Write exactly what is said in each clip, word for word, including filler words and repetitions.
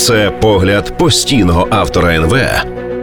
Це погляд постійного автора ен ве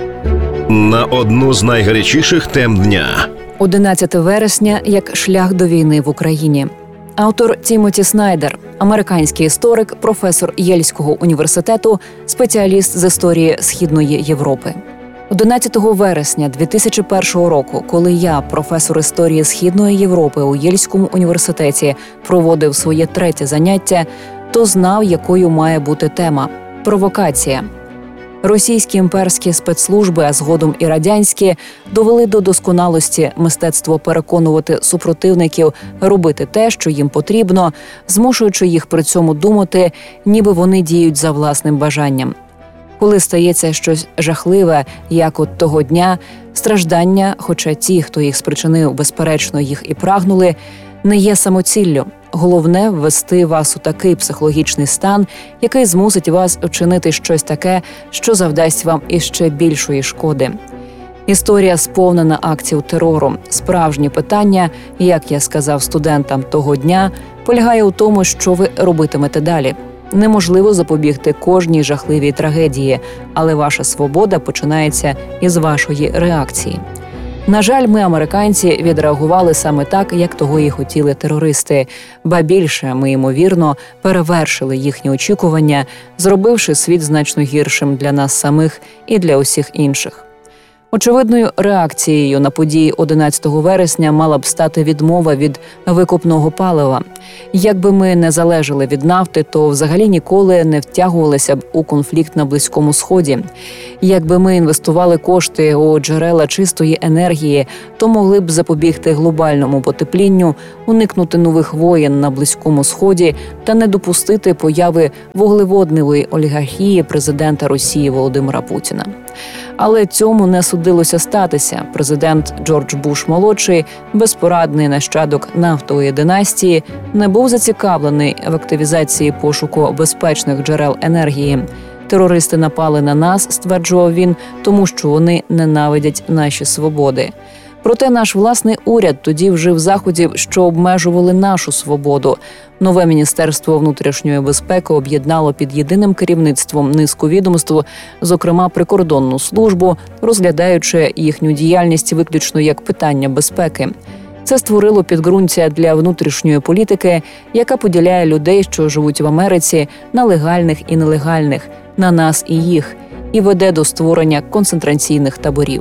на одну з найгарячіших тем дня. одинадцяте вересня як шлях до війни в Україні. Автор Тімоті Снайдер, американський історик, професор Єльського університету, спеціаліст з історії Східної Європи. одинадцятого вересня дві тисячі першого року, коли я, професор історії Східної Європи у Єльському університеті, проводив своє третє заняття, то знав, якою має бути тема – провокація. Російські імперські спецслужби, а згодом і радянські, довели до досконалості мистецтво переконувати супротивників робити те, що їм потрібно, змушуючи їх при цьому думати, ніби вони діють за власним бажанням. Коли стається щось жахливе, як от того дня, страждання, хоча ті, хто їх спричинив, безперечно, їх і прагнули, не є самоціллю. Головне – ввести вас у такий психологічний стан, який змусить вас вчинити щось таке, що завдасть вам іще більшої шкоди. Історія сповнена актів терору. Справжнє питання, як я сказав студентам того дня, полягає у тому, що ви робитимете далі. Неможливо запобігти кожній жахливій трагедії, але ваша свобода починається із вашої реакції. На жаль, ми, американці, відреагували саме так, як того і хотіли терористи. Ба більше, ми, ймовірно, перевершили їхні очікування, зробивши світ значно гіршим для нас самих і для усіх інших. Очевидною реакцією на події одинадцятого вересня мала б стати відмова від викопного палива. Якби ми не залежали від нафти, то взагалі ніколи не втягувалися б у конфлікт на Близькому Сході. Якби ми інвестували кошти у джерела чистої енергії, то могли б запобігти глобальному потеплінню, уникнути нових воєн на Близькому Сході та не допустити появи вуглеводневої олігархії президента Росії Володимира Путіна. Але цьому не судилося статися. Президент Джордж Буш-молодший, безпорадний нащадок нафтової династії, не був зацікавлений в активізації пошуку безпечних джерел енергії. Терористи напали на нас, стверджував він, тому що вони ненавидять наші свободи. Проте наш власний уряд тоді вжив заходів, що обмежували нашу свободу. Нове Міністерство внутрішньої безпеки об'єднало під єдиним керівництвом низку відомств, зокрема прикордонну службу, розглядаючи їхню діяльність виключно як питання безпеки. Це створило підґрунтя для внутрішньої політики, яка поділяє людей, що живуть в Америці, на легальних і нелегальних, на нас і їх, і веде до створення концентраційних таборів.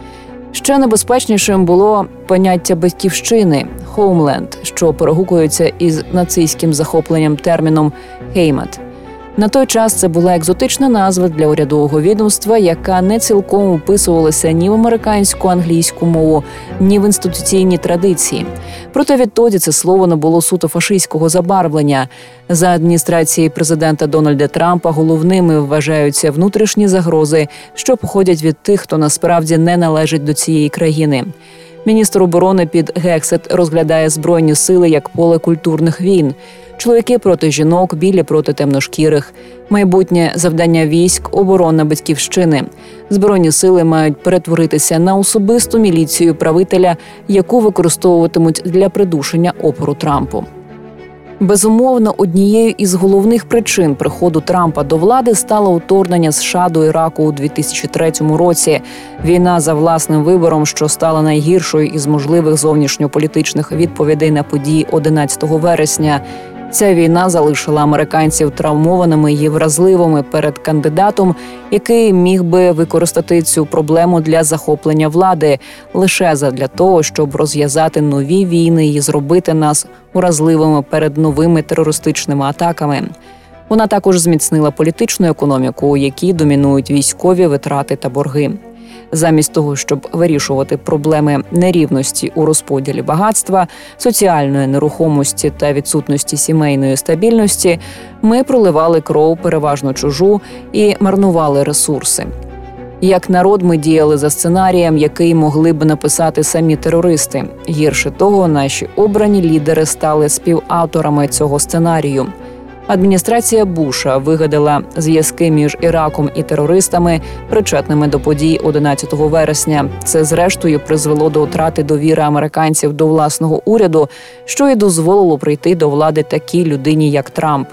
Ще небезпечнішим було поняття батьківщини – «хоумленд», що перегукується із нацистським захопленням терміном «хеймат». На той час це була екзотична назва для урядового відомства, яка не цілком вписувалася ні в американську англійську мову, ні в інституційні традиції. Проте відтоді це слово набуло суто фашистського забарвлення. За адміністрації президента Дональда Трампа головними вважаються внутрішні загрози, що походять від тих, хто насправді не належить до цієї країни. Міністр оборони Піт Гексет розглядає Збройні сили як поле культурних війн. Чоловіки проти жінок, білі проти темношкірих. Майбутнє завдання військ – оборона батьківщини. Збройні сили мають перетворитися на особисту міліцію правителя, яку використовуватимуть для придушення опору Трампу. Безумовно, однією із головних причин приходу Трампа до влади стало вторгнення США до Іраку у дві тисячі третьому році. Війна за власним вибором, що стала найгіршою із можливих зовнішньополітичних відповідей на події одинадцятого вересня. Ця війна залишила американців травмованими і вразливими перед кандидатом, який міг би використати цю проблему для захоплення влади лише задля того, щоб розв'язати нові війни і зробити нас уразливими перед новими терористичними атаками. Вона також зміцнила політичну економіку, у якій домінують військові витрати та борги. Замість того, щоб вирішувати проблеми нерівності у розподілі багатства, соціальної нерухомості та відсутності сімейної стабільності, ми проливали кров переважно чужу і марнували ресурси. Як народ ми діяли за сценарієм, який могли б написати самі терористи. Гірше того, наші обрані лідери стали співавторами цього сценарію. Адміністрація Буша вигадала зв'язки між Іраком і терористами, причетними до подій одинадцятого вересня. Це, зрештою, призвело до втрати довіри американців до власного уряду, що й дозволило прийти до влади такій людині, як Трамп.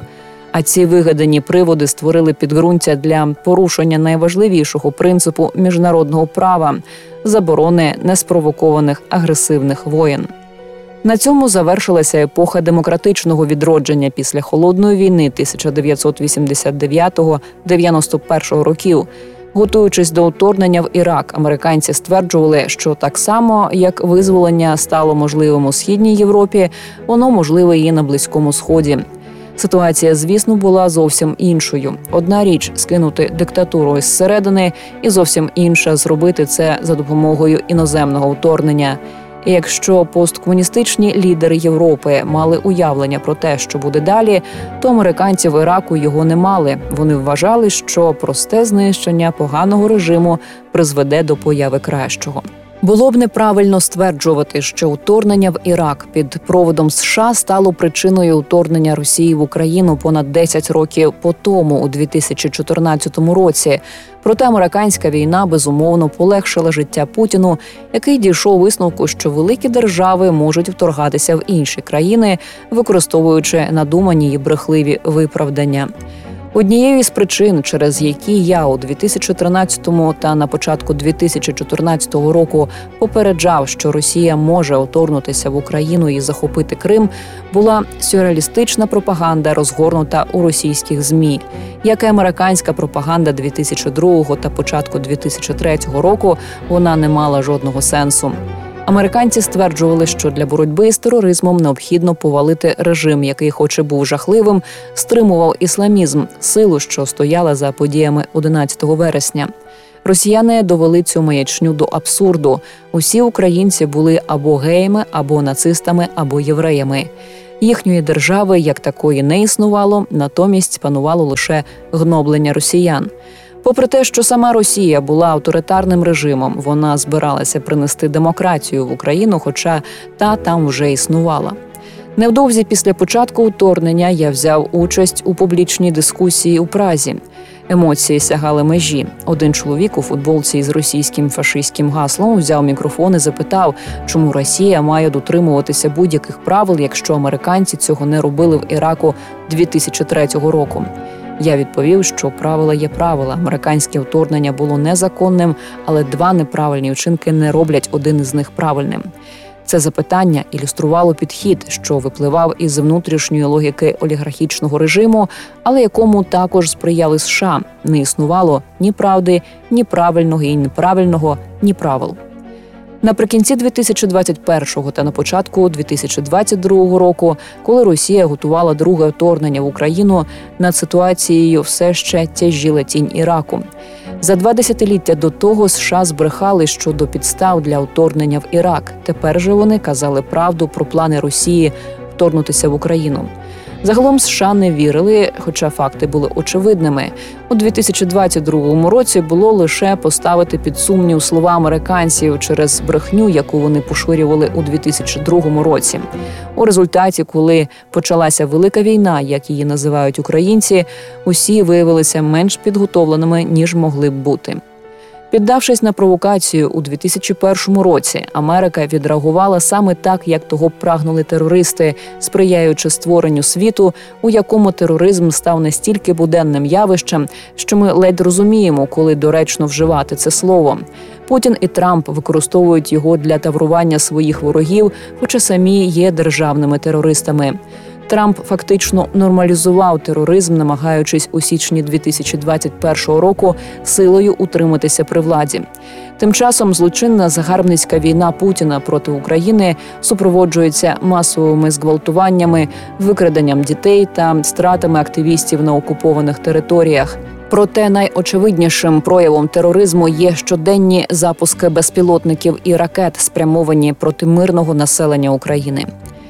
А ці вигадані приводи створили підґрунтя для порушення найважливішого принципу міжнародного права – заборони неспровокованих агресивних воєн. На цьому завершилася епоха демократичного відродження після Холодної війни тисяча дев'ятсот вісімдесят дев'ятого - дев'яносто першого років. Готуючись до вторгнення в Ірак, американці стверджували, що так само, як визволення стало можливим у Східній Європі, воно можливе і на Близькому Сході. Ситуація, звісно, була зовсім іншою. Одна річ – скинути диктатуру із середини, і зовсім інша – зробити це за допомогою іноземного вторгнення. І якщо посткомуністичні лідери Європи мали уявлення про те, що буде далі, то американці в Іраку його не мали. Вони вважали, що просте знищення поганого режиму призведе до появи кращого. Було б неправильно стверджувати, що вторгнення в Ірак під проводом США стало причиною вторгнення Росії в Україну понад десять років по тому, у дві тисячі чотирнадцятому році. Проте американська війна, безумовно, полегшила життя Путіну, який дійшов висновку, що великі держави можуть вторгатися в інші країни, використовуючи надумані й брехливі виправдання. Однією із причин, через які я у дві тисячі тринадцятому та на початку дві тисячі чотирнадцятого року попереджав, що Росія може вторгнутися в Україну і захопити Крим, була сюрреалістична пропаганда, розгорнута у російських ЗМІ. Як і американська пропаганда дві тисячі другого та початку дві тисячі третього року, вона не мала жодного сенсу. Американці стверджували, що для боротьби з тероризмом необхідно повалити режим, який, хоч і був жахливим, стримував ісламізм, силу, що стояла за подіями одинадцятого вересня. Росіяни довели цю маячню до абсурду. Усі українці були або геями, або нацистами, або євреями. Їхньої держави як такої не існувало, натомість панувало лише гноблення росіян. Попри те, що сама Росія була авторитарним режимом, вона збиралася принести демократію в Україну, хоча та там вже існувала. Невдовзі після початку вторгнення я взяв участь у публічній дискусії у Празі. Емоції сягали межі. Один чоловік у футболці із російським фашистським гаслом взяв мікрофон і запитав, чому Росія має дотримуватися будь-яких правил, якщо американці цього не робили в Іраку дві тисячі третього року. Я відповів, що правила є правила. Американське вторгнення було незаконним, але два неправильні вчинки не роблять один із них правильним. Це запитання ілюструвало підхід, що випливав із внутрішньої логіки олігархічного режиму, але якому також сприяли США. Не існувало ні правди, ні правильного і неправильного, ні правил. Наприкінці дві тисячі двадцять першого та на початку дві тисячі двадцять другого року, коли Росія готувала друге вторгнення в Україну, над ситуацією все ще тяжіла тінь Іраку. За два десятиліття до того США збрехали щодо підстав для вторгнення в Ірак. Тепер же вони казали правду про плани Росії вторгнутися в Україну. Загалом США не вірили, хоча факти були очевидними. У дві тисячі двадцять другому році було лише поставити під сумнів слова американців через брехню, яку вони поширювали у дві тисячі другому році. У результаті, коли почалася велика війна, як її називають українці, усі виявилися менш підготовленими, ніж могли б бути. Піддавшись на провокацію у дві тисячі першому році, Америка відреагувала саме так, як того прагнули терористи, сприяючи створенню світу, у якому тероризм став настільки буденним явищем, що ми ледь розуміємо, коли доречно вживати це слово. Путін і Трамп використовують його для таврування своїх ворогів, хоча самі є державними терористами. Трамп фактично нормалізував тероризм, намагаючись у січні дві тисячі двадцять першого року силою утриматися при владі. Тим часом злочинна загарбницька війна Путіна проти України супроводжується масовими зґвалтуваннями, викраденням дітей та стратами активістів на окупованих територіях. Проте найочевиднішим проявом тероризму є щоденні запуски безпілотників і ракет, спрямовані проти мирного населення України.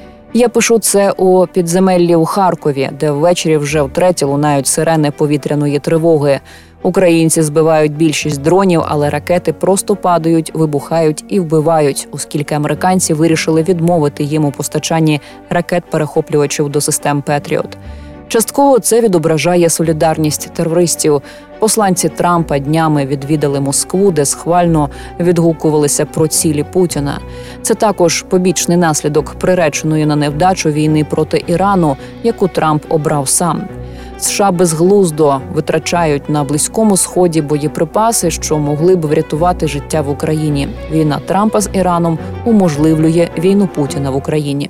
Я пишу це у підземеллі у Харкові, де ввечері вже втретє лунають сирени повітряної тривоги. Українці збивають більшість дронів, але ракети просто падають, вибухають і вбивають, оскільки американці вирішили відмовити їм у постачанні ракет-перехоплювачів до систем «Петріот». Частково це відображає солідарність терористів. Посланці Трампа днями відвідали Москву, де схвально відгукувалися про цілі Путіна. Це також побічний наслідок приреченої на невдачу війни проти Ірану, яку Трамп обрав сам. США безглуздо витрачають на Близькому Сході боєприпаси, що могли б врятувати життя в Україні. Війна Трампа з Іраном уможливлює війну Путіна в Україні.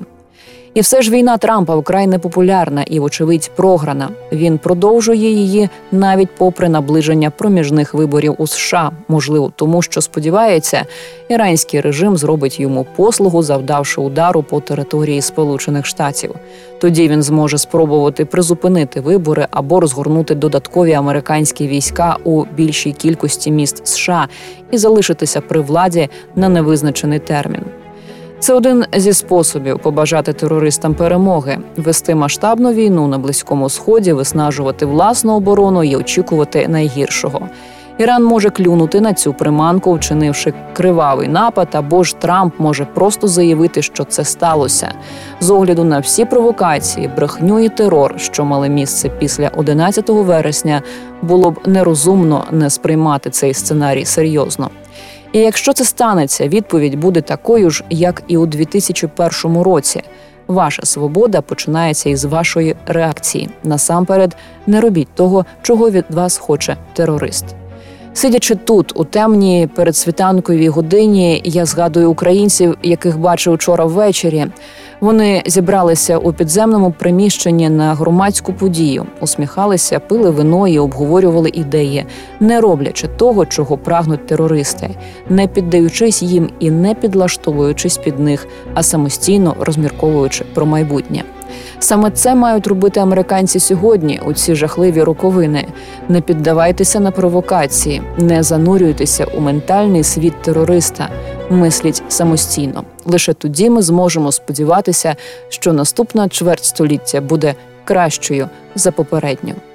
І все ж війна Трампа вкрай непопулярна і, вочевидь, програна. Він продовжує її навіть попри наближення проміжних виборів у США. Можливо, тому що сподівається, іранський режим зробить йому послугу, завдавши удару по території Сполучених Штатів. Тоді він зможе спробувати призупинити вибори або розгорнути додаткові американські війська у більшій кількості міст США і залишитися при владі на невизначений термін. Це один зі способів побажати терористам перемоги – вести масштабну війну на Близькому Сході, виснажувати власну оборону і очікувати найгіршого. Іран може клюнути на цю приманку, вчинивши кривавий напад, або ж Трамп може просто заявити, що це сталося. З огляду на всі провокації, брехню і терор, що мали місце після одинадцятого вересня, було б нерозумно не сприймати цей сценарій серйозно. І якщо це станеться, відповідь буде такою ж, як і у дві тисячі першому році. Ваша свобода починається із вашої реакції. Насамперед, не робіть того, чого від вас хоче терорист. Сидячи тут, у темній передсвітанковій годині, я згадую українців, яких бачив вчора ввечері. Вони зібралися у підземному приміщенні на громадську подію, усміхалися, пили вино і обговорювали ідеї, не роблячи того, чого прагнуть терористи, не піддаючись їм і не підлаштовуючись під них, а самостійно розмірковуючи про майбутнє. Саме це мають робити американці сьогодні, у ці жахливі роковини. Не піддавайтеся на провокації, не занурюйтеся у ментальний світ терориста, мисліть самостійно. Лише тоді ми зможемо сподіватися, що наступна чверть століття буде кращою за попередню.